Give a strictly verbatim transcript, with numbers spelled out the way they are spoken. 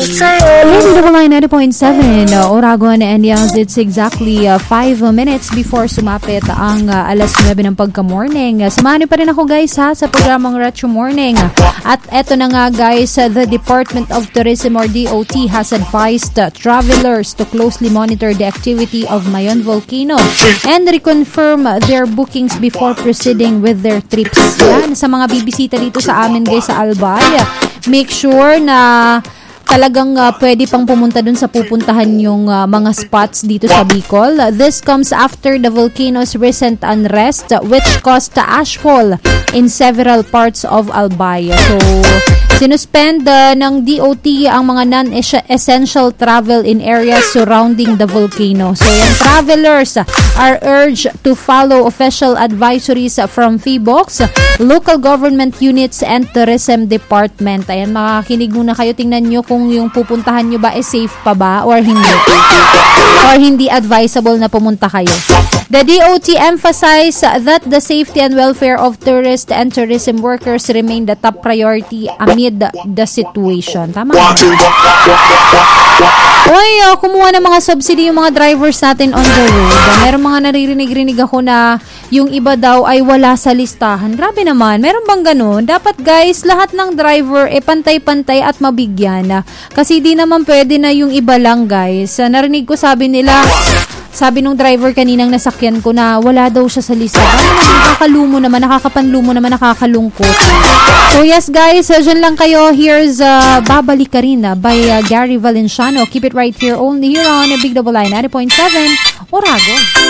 Double line ninety point seven, uh, Oragon and Yels. It's exactly uh, five minutes before sumapit ang uh, alas nuwebe ng pagka-morning. Uh, samahan niyo pa rin ako guys ha sa programang Retro Morning. At eto na nga guys, uh, the Department of Tourism or D O T has advised uh, travelers to closely monitor the activity of Mayon Volcano and reconfirm uh, their bookings before proceeding with their trips. Yan, sa mga bibisita dito sa amin guys sa Albay, make sure na talagang uh, pwede pang pumunta dun sa pupuntahan yung uh, mga spots dito sa Bicol. This comes after the volcano's recent unrest uh, which caused uh, ashfall in several parts of Albay. So, sinuspend uh, ng D O T ang mga non-essential travel in areas surrounding the volcano. So, yung travelers uh, are urged to follow official advisories uh, from PHIVOLCS, uh, local government units, and tourism department. Ayan, makakinig muna kayo. Tingnan nyo kung yung pupuntahan nyo ba is safe pa ba or hindi. Or hindi advisable na pumunta kayo. The D O T emphasized that the safety and welfare of tourists and tourism workers remain the top priority amid the situation. Tama ba? Oy, uh, kumuha ng mga subsidy yung mga drivers natin on the road. Meron mga naririnig-rinig ako na yung iba daw ay wala sa listahan. Grabe naman. Meron bang ganun? Dapat guys, lahat ng driver eh pantay-pantay at mabigyan. Kasi di naman pwede na yung iba lang guys. Narinig ko sabi nila, sabi nung driver kaninang nasakyan ko na wala daw siya sa lista. Ano naman, nakakalumo naman, nakakapanlumo naman, nakakalungkot. So yes guys, uh, dyan lang kayo. Here's uh, Babalik Ka Rin uh, by uh, Gary Valenciano. Keep it right here, only here on Big Double I ninety point seven, Oragon.